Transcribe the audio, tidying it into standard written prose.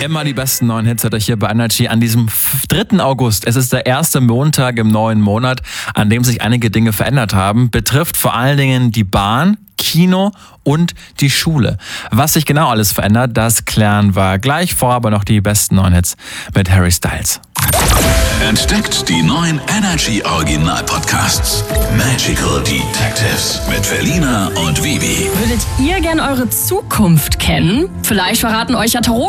Immer die besten neuen Hits hört euch hier bei Energy an diesem 3. August. Es ist der erste Montag im neuen Monat, an dem sich einige Dinge verändert haben. Betrifft vor allen Dingen die Bahn, Kino und die Schule. Was sich genau alles verändert, das klären wir gleich. Vorher aber noch die besten neuen Hits mit Harry Styles. Entdeckt die neuen Energy Original Podcasts. Magical Detectives mit Felina und Vivi. Würdet ihr gern eure Zukunft kennen? Vielleicht verraten euch ja Tarot